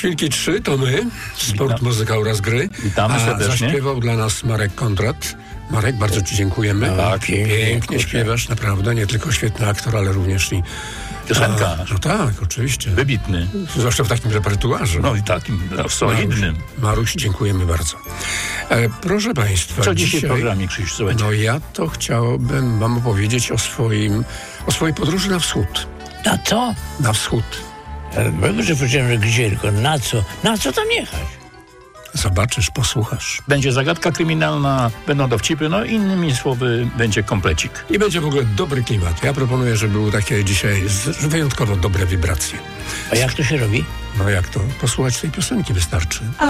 Świnki 3 to my, Sport, Muzyka oraz Gry. Witamy serdecznie. Zaśpiewał dla nas Marek Kondrat. Marek, bardzo Ci dziękujemy. Tak, pięknie śpiewasz, naprawdę. Nie tylko świetny aktor, ale również i piosenkarz. No tak, oczywiście. Wybitny. Zwłaszcza w takim repertuarze. No i takim solidnym. Maruś, dziękujemy bardzo. Proszę Państwa. Co dzisiaj w programie, Krzyś? Słuchajcie. No ja to chciałbym Wam opowiedzieć o swojej podróży na wschód. Na co? Na wschód. Bo że powiedziałem, że gdzie, tylko na co? Na co tam jechać? Zobaczysz, posłuchasz. Będzie zagadka kryminalna, będą dowcipy, no innymi słowy będzie komplecik. I będzie w ogóle dobry klimat. Ja proponuję, żeby były takie dzisiaj wyjątkowo dobre wibracje. A jak to się robi? No jak to? Posłuchać tej piosenki wystarczy.